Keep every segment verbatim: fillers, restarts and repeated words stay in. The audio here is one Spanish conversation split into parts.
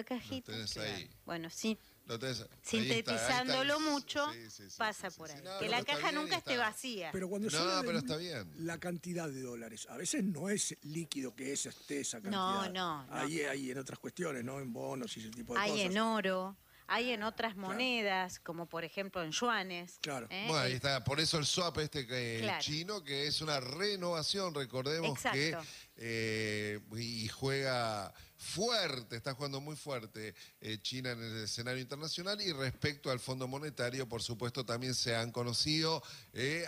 cajita. Lo tenés ahí. Bueno, sí. Lo tenés, Sintetizándolo ahí está, ahí está. mucho, Sí, sí, sí, pasa sí, por sí, ahí. sí. No, que no, la está caja bien, nunca está. esté vacía. Pero cuando se No, habla pero de está bien. la cantidad de dólares, a veces no es líquido que es esté esa cantidad. No, no, no. Ahí hay en otras cuestiones, ¿no? En bonos y ese tipo de Hay cosas. en oro, hay en otras Claro. monedas, como por ejemplo en yuanes. Claro. ¿eh? Bueno, ahí El- está, por eso el swap este que Claro. chino, que es una renovación, recordemos Exacto. que eh, y juega fuerte, está jugando muy fuerte eh, China en el escenario internacional. Y respecto al Fondo Monetario, por supuesto, también se han conocido eh,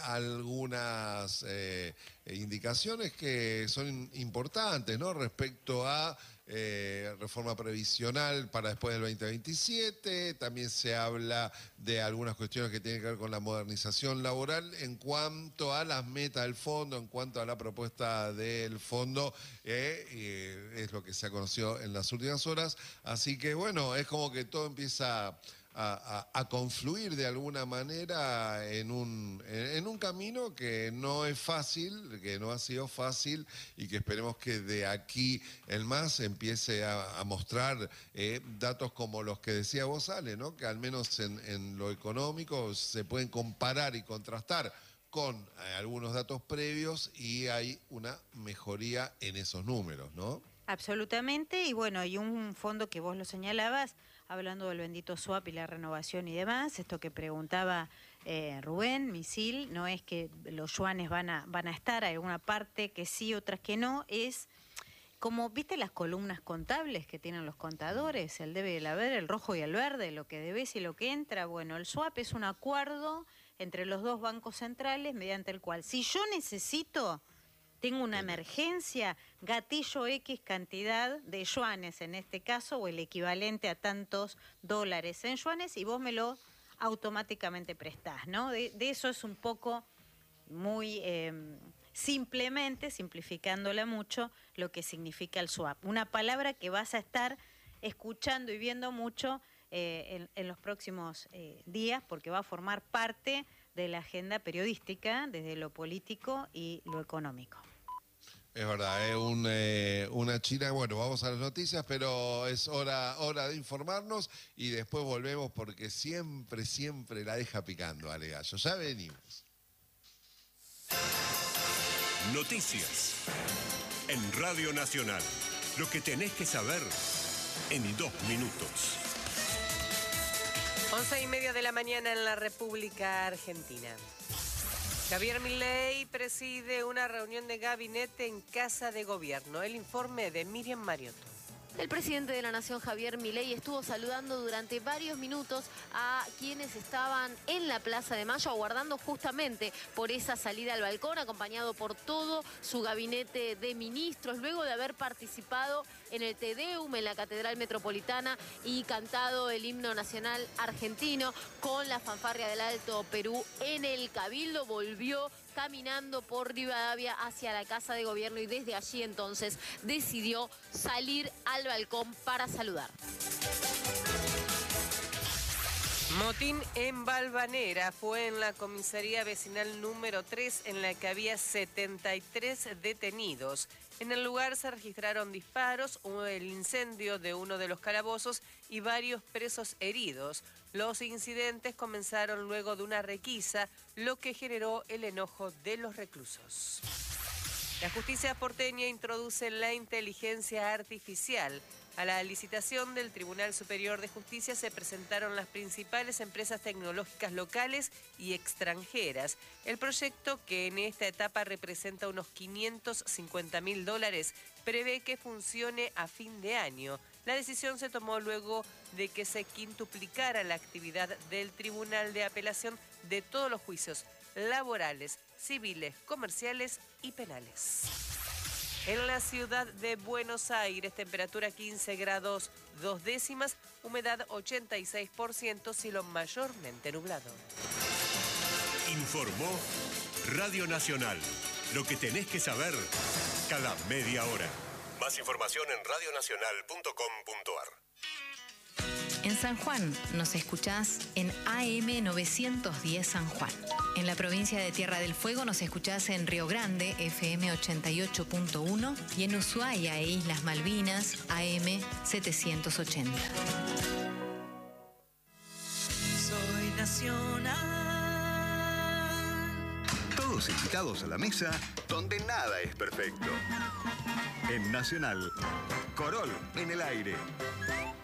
algunas eh, indicaciones que son importantes, ¿no? Respecto a Eh, reforma previsional para después del veinte veintisiete, también se habla de algunas cuestiones que tienen que ver con la modernización laboral en cuanto a las metas del fondo, en cuanto a la propuesta del fondo, eh, eh, es lo que se ha conocido en las últimas horas. Así que bueno, es como que todo empieza A, a, a confluir de alguna manera en un, en, en un camino que no es fácil, que no ha sido fácil, y que esperemos que de aquí en más empiece a, a mostrar eh, datos como los que decía vos, Ale, ¿no? Que al menos en, en lo económico se pueden comparar y contrastar con eh, algunos datos previos, y hay una mejoría en esos números, ¿no? Absolutamente, y bueno, y un fondo que vos lo señalabas, hablando del bendito swap y la renovación y demás, esto que preguntaba eh, Rubén, Misil, no es que los yuanes van a, van a estar, hay alguna parte que sí, otras que no, es como, ¿viste las columnas contables que tienen los contadores? El debe y el haber, el rojo y el verde, lo que debes y lo que entra. Bueno, el swap es un acuerdo entre los dos bancos centrales mediante el cual, si yo necesito... tengo una emergencia, gatillo X cantidad de yuanes en este caso, o el equivalente a tantos dólares en yuanes, y vos me lo automáticamente prestás, ¿no? De, de eso es un poco, muy eh, simplemente, simplificándola mucho, lo que significa el swap. Una palabra que vas a estar escuchando y viendo mucho eh, en, en los próximos eh, días, porque va a formar parte de la agenda periodística, desde lo político y lo económico. Es verdad, es un, eh, una China. Bueno, vamos a las noticias, pero es hora, hora de informarnos y después volvemos porque siempre, siempre la deja picando, Ale Gallo. Ya venimos. Noticias en Radio Nacional. Lo que tenés que saber en dos minutos. Once y media de la mañana en la República Argentina. Javier Milei preside una reunión de gabinete en Casa de Gobierno. El informe de Miriam Mariotto. El presidente de la Nación, Javier Milei, estuvo saludando durante varios minutos a quienes estaban en la Plaza de Mayo, aguardando justamente por esa salida al balcón, acompañado por todo su gabinete de ministros, luego de haber participado en el Te Deum en la Catedral Metropolitana y cantado el himno nacional argentino con la fanfarria del Alto Perú en el Cabildo. Volvió caminando por Rivadavia hacia la Casa de Gobierno y desde allí entonces decidió salir al balcón para saludar. Motín en Valvanera. Fue en la comisaría vecinal número tres, en la que había setenta y tres detenidos. En el lugar se registraron disparos, el incendio de uno de los calabozos y varios presos heridos. Los incidentes comenzaron luego de una requisa, lo que generó el enojo de los reclusos. La justicia porteña introduce la inteligencia artificial. A la licitación del Tribunal Superior de Justicia se presentaron las principales empresas tecnológicas locales y extranjeras. El proyecto, que en esta etapa representa unos quinientos cincuenta mil dólares, prevé que funcione a fin de año. La decisión se tomó luego de que se quintuplicara la actividad del Tribunal de Apelación de todos los juicios laborales, civiles, comerciales y penales. En la ciudad de Buenos Aires, temperatura quince grados dos décimas, humedad ochenta y seis por ciento, cielo mayormente nublado. Informó Radio Nacional. Lo que tenés que saber cada media hora. Más información en radio nacional punto com punto a r. En San Juan nos escuchás en A M novecientos diez San Juan. En la provincia de Tierra del Fuego nos escuchás en Río Grande, F M ochenta y ocho punto uno, y en Ushuaia e Islas Malvinas, A M setecientos ochenta. Soy nacional. Todos invitados a la mesa donde nada es perfecto. En Nacional, Corol en el aire.